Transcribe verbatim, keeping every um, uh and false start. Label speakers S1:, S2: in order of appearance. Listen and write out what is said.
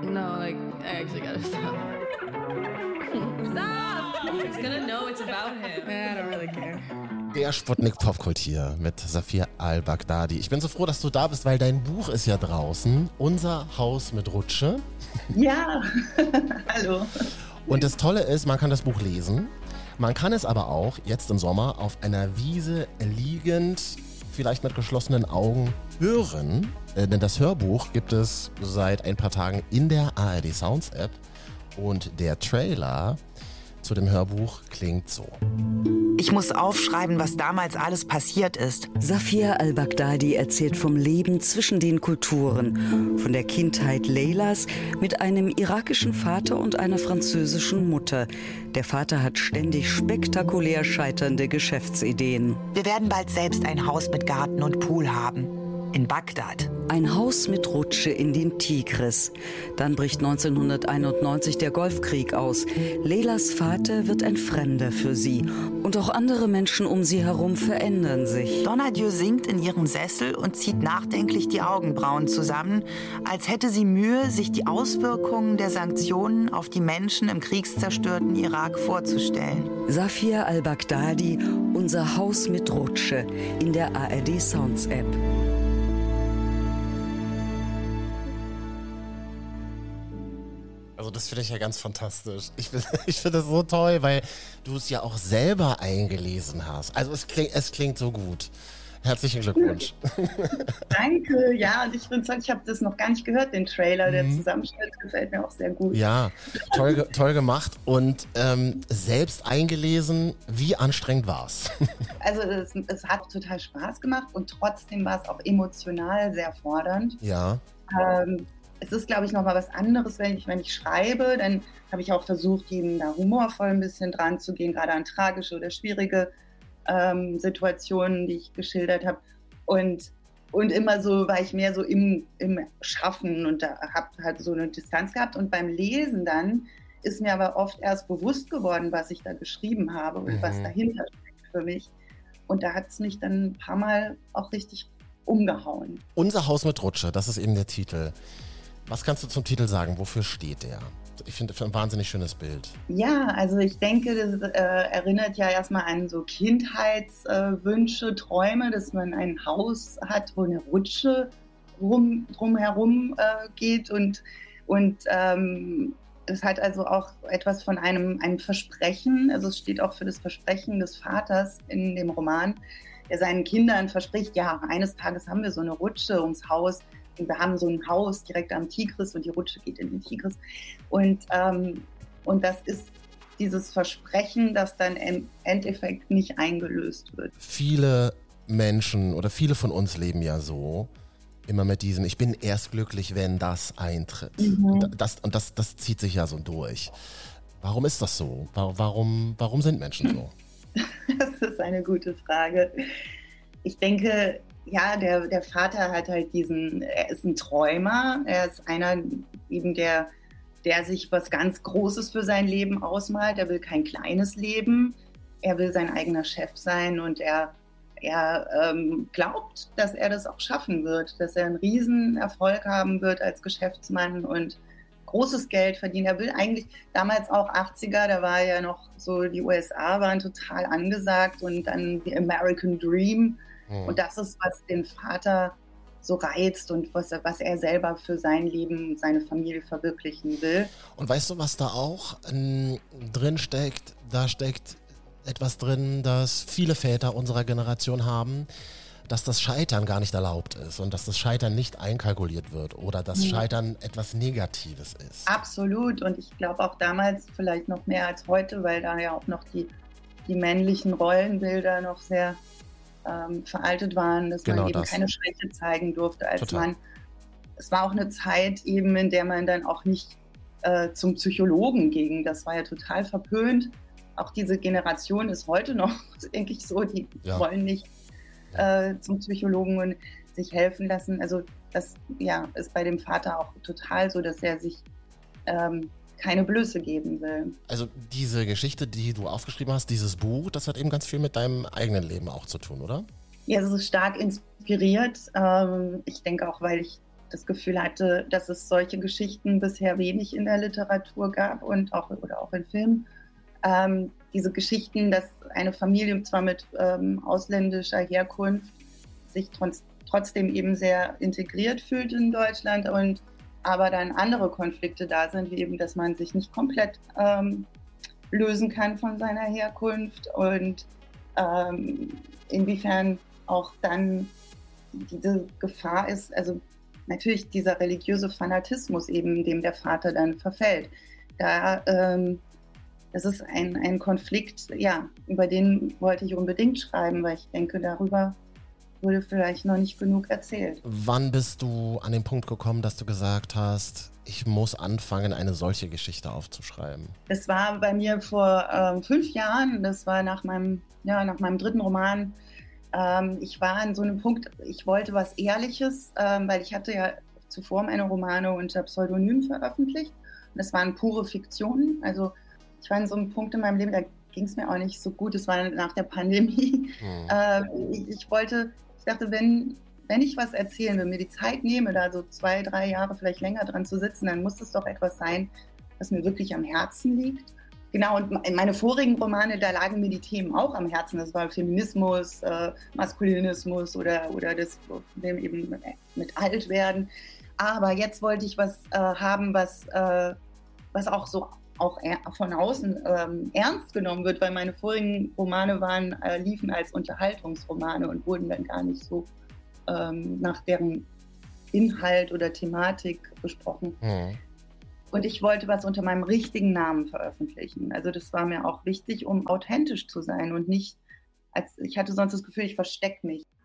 S1: No, like, I actually gotta stop. Stop! He's gonna know it's about him. I don't really care.
S2: Der Sputnik Popkultur mit Safir Al-Baghdadi. Ich bin so froh, dass du da bist, weil dein Buch ist ja draußen. Unser Haus mit Rutsche.
S3: Ja, hallo.
S2: Und das Tolle ist, man kann das Buch lesen. Man kann es aber auch jetzt im Sommer auf einer Wiese liegend, vielleicht mit geschlossenen Augen, hören. Äh, denn das Hörbuch gibt es seit ein paar Tagen in der A R D Sounds App. Und der Trailer zu dem Hörbuch klingt so.
S4: Ich muss aufschreiben, was damals alles passiert ist.
S5: Safir Al-Baghdadi erzählt vom Leben zwischen den Kulturen, von der Kindheit Leylas mit einem irakischen Vater und einer französischen Mutter. Der Vater hat ständig spektakulär scheiternde Geschäftsideen.
S4: Wir werden bald selbst ein Haus mit Garten und Pool haben. In Bagdad.
S5: Ein Haus mit Rutsche in den Tigris. Dann bricht neunzehnhunderteinundneunzig der Golfkrieg aus. Leylas Vater wird ein Fremder für sie. Und auch andere Menschen um sie herum verändern sich.
S4: Donadieu sinkt in ihrem Sessel und zieht nachdenklich die Augenbrauen zusammen, als hätte sie Mühe, sich die Auswirkungen der Sanktionen auf die Menschen im kriegszerstörten Irak vorzustellen.
S5: Safir Al-Baghdadi, Unser Haus mit Rutsche, in der A R D Sounds App.
S2: Also das finde ich ja ganz fantastisch. Ich, ich finde das so toll, weil du es ja auch selber eingelesen hast. Also es klingt, es klingt so gut. Herzlichen Glückwunsch.
S3: Danke, ja, und ich bin toll, ich habe das noch gar nicht gehört, den Trailer, der Zusammenschnitt gefällt mir auch sehr gut.
S2: Ja, toll, toll gemacht und ähm, selbst eingelesen, wie anstrengend war es?
S3: Also es, es hat total Spaß gemacht und trotzdem war es auch emotional sehr fordernd.
S2: Ja.
S3: Ähm, Es ist, glaube ich, nochmal was anderes, wenn ich, wenn ich schreibe. Dann habe ich auch versucht, eben da humorvoll ein bisschen dran zu gehen, gerade an tragische oder schwierige ähm, Situationen, die ich geschildert habe. Und, und immer so war ich mehr so im, im Schaffen und da habe halt so eine Distanz gehabt. Und beim Lesen dann ist mir aber oft erst bewusst geworden, was ich da geschrieben habe und mhm. was dahinter steckt für mich. Und da hat es mich dann ein paar Mal auch richtig umgehauen.
S2: Unser Haus mit Rutsche, das ist eben der Titel. Was kannst du zum Titel sagen? Wofür steht der? Ich finde das ein wahnsinnig schönes Bild.
S3: Ja, also ich denke, das äh, erinnert ja erstmal an so Kindheitswünsche, äh, Träume, dass man ein Haus hat, wo eine Rutsche rum, drumherum äh, geht. Und, und ähm, es hat also auch etwas von einem, einem Versprechen. Also es steht auch für das Versprechen des Vaters in dem Roman, der seinen Kindern verspricht, ja, eines Tages haben wir so eine Rutsche ums Haus. Und wir haben so ein Haus direkt am Tigris und die Rutsche geht in den Tigris. Und, ähm, und das ist dieses Versprechen, das dann im Endeffekt nicht eingelöst wird.
S2: Viele Menschen oder viele von uns leben ja so, immer mit diesem, ich bin erst glücklich, wenn das eintritt. Mhm. Und, das, und das, das zieht sich ja so durch. Warum ist das so? Warum, warum sind Menschen so?
S3: Das ist eine gute Frage. Ich denke, ja, der, der Vater hat halt diesen, er ist ein Träumer, er ist einer eben, der, der sich was ganz Großes für sein Leben ausmalt, er will kein kleines Leben, er will sein eigener Chef sein und er, er ähm, glaubt, dass er das auch schaffen wird, dass er einen riesen Erfolg haben wird als Geschäftsmann und großes Geld verdienen. Er will eigentlich, damals auch achtziger, da war ja noch so, die U S A waren total angesagt und dann die American Dream. Und das ist, was den Vater so reizt und was, was er selber für sein Leben und seine Familie verwirklichen will.
S2: Und weißt du, was da auch ähm, drin steckt? Da steckt etwas drin, das viele Väter unserer Generation haben, dass das Scheitern gar nicht erlaubt ist und dass das Scheitern nicht einkalkuliert wird oder dass Scheitern etwas Negatives ist.
S3: Absolut. Und ich glaube auch damals vielleicht noch mehr als heute, weil da ja auch noch die, die männlichen Rollenbilder noch sehr Ähm, veraltet waren, dass
S2: genau
S3: man eben
S2: das.
S3: keine Schwäche zeigen durfte als
S2: Total.
S3: Mann. Es war auch eine Zeit eben, in der man dann auch nicht äh, zum Psychologen ging. Das war ja total verpönt. Auch diese Generation ist heute noch, denke ich so, die
S2: Ja.
S3: wollen nicht äh, zum Psychologen und sich helfen lassen. Also das ja, ist bei dem Vater auch total so, dass er sich ähm, keine Blöße geben will.
S2: Also diese Geschichte, die du aufgeschrieben hast, dieses Buch, das hat eben ganz viel mit deinem eigenen Leben auch zu tun, oder?
S3: Ja, es ist stark inspiriert. Ähm, ich denke auch, weil ich das Gefühl hatte, dass es solche Geschichten bisher wenig in der Literatur gab und auch, oder auch in Filmen. Ähm, diese Geschichten, dass eine Familie zwar mit ähm, ausländischer Herkunft sich trotz, trotzdem eben sehr integriert fühlt in Deutschland und aber dann andere Konflikte da sind, wie eben, dass man sich nicht komplett ähm, lösen kann von seiner Herkunft und ähm, inwiefern auch dann diese Gefahr ist, also natürlich dieser religiöse Fanatismus eben, dem der Vater dann verfällt. Da, ähm, das ist ein, ein Konflikt, ja, über den wollte ich unbedingt schreiben, weil ich denke, darüber wurde vielleicht noch nicht genug erzählt.
S2: Wann bist du an den Punkt gekommen, dass du gesagt hast, ich muss anfangen, eine solche Geschichte aufzuschreiben?
S3: Das war bei mir vor ähm, fünf Jahren, das war nach meinem, ja, nach meinem dritten Roman. Ähm, ich war an so einem Punkt, ich wollte was Ehrliches, ähm, weil ich hatte ja zuvor meine Romane unter Pseudonym veröffentlicht. Und das waren pure Fiktionen. Also ich war an so einem Punkt in meinem Leben, da ging es mir auch nicht so gut. Es war nach der Pandemie. Hm. Ähm, ich, ich wollte, ich dachte, wenn, wenn ich was erzählen will, mir die Zeit nehme, da so zwei, drei Jahre vielleicht länger dran zu sitzen, dann muss es doch etwas sein, was mir wirklich am Herzen liegt. Genau, und meine vorigen Romane, da lagen mir die Themen auch am Herzen. Das war Feminismus, äh, Maskulinismus oder, oder das Problem eben mit, mit Altwerden. Aber jetzt wollte ich was äh, haben, was, äh, was auch so auch von außen ähm, ernst genommen wird, weil meine vorigen Romane waren, äh, liefen als Unterhaltungsromane und wurden dann gar nicht so ähm, nach deren Inhalt oder Thematik besprochen. Mhm. Und ich wollte was unter meinem richtigen Namen veröffentlichen. Also das war mir auch wichtig, um authentisch zu sein und nicht, als ich hatte sonst das Gefühl, ich verstecke mich.